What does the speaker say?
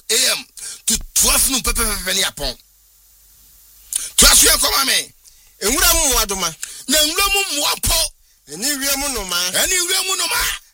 a.m. to 12 noon pepe ni apon. Trust you come me. Enwura mu adoma. Na enwura mu mo apo. Eni wiemu no ma. Eni wiemu no ma.